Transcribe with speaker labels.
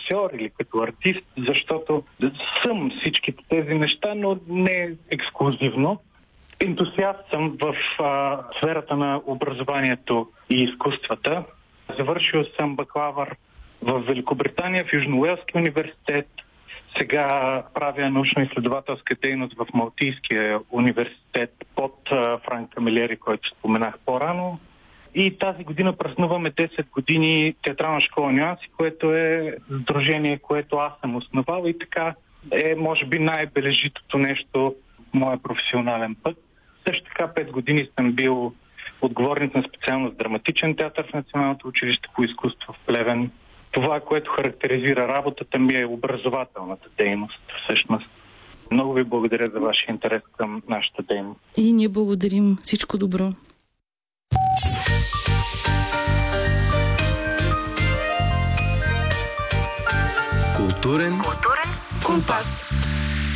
Speaker 1: режисьор или като артист, защото съм всичките тези неща, но не ексклузивно. Ентусиаст съм в сферата на образованието и изкуствата. Завършил съм бакалавър в Великобритания, в Южноуелския университет. Сега правя научно-изследователска дейност в Малтийския университет под Франк Камилери, който споменах по-рано. И тази година празнуваме 10 години театрална школа Нюанси, което е сдружение, което аз съм основал и така е, може би, най-бележитото нещо в моя професионален път. Също така 5 години съм бил отговорник на специалност драматичен театър в Националното училище по изкуство в Плевен. Това, което характеризира работата ми, е образователната дейност, всъщност. Много ви благодаря за вашия интерес към нашата дейност.
Speaker 2: И ние благодарим. Всичко добро.
Speaker 3: Културен компас.